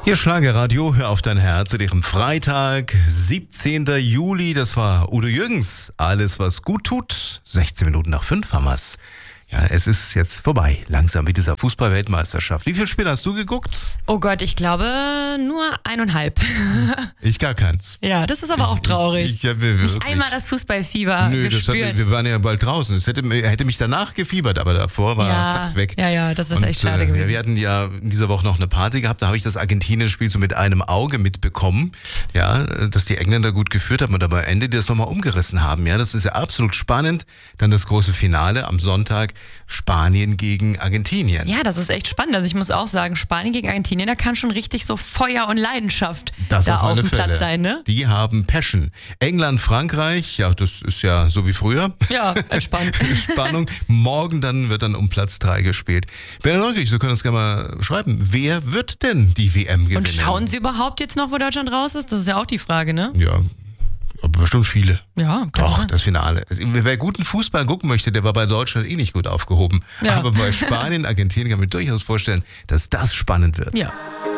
Hier Schlagerradio, hör auf dein Herz an ihrem Freitag, 17. Juli, das war Udo Jürgens. Alles, was gut tut, 16 Minuten nach 5 haben wir's. Ja, es ist jetzt vorbei, langsam mit dieser Fußball-Weltmeisterschaft. Wie viele Spiele hast du geguckt? Oh Gott, ich glaube nur 1,5. Ich gar keins. Ja, das ist aber auch traurig. Ich habe wirklich... Nicht einmal das Fußballfieber gespürt. Wir waren ja bald draußen. Es hätte mich danach gefiebert, aber davor war zack weg. Ja, das ist echt schade gewesen. Wir hatten ja in dieser Woche noch eine Party gehabt, da habe ich das Argentinien-Spiel so mit einem Auge mitbekommen, ja, dass die Engländer gut geführt haben und aber am Ende das nochmal umgerissen haben. Ja, das ist ja absolut spannend. Dann das große Finale am Sonntag, Spanien gegen Argentinien. Ja, das ist echt spannend. Also ich muss auch sagen, Spanien gegen Argentinien, da kann schon richtig so Feuer und Leidenschaft das da auf dem Fälle. Platz sein, ne? Die haben Passion. England, Frankreich, ja, das ist ja so wie früher. Ja, entspannt. Spannung. Morgen dann wird dann um Platz 3 gespielt. Wäre neugierig, Sie können uns gerne mal schreiben. Wer wird denn die WM gewinnen? Und schauen Sie überhaupt jetzt noch, wo Deutschland raus ist? Das ist ja auch die Frage, ne? Ja, aber bestimmt viele. Ja, doch, das Finale. Wer guten Fußball gucken möchte, der war bei Deutschland eh nicht gut aufgehoben. Ja. Aber bei Spanien, Argentinien kann man mir durchaus vorstellen, dass das spannend wird. Ja.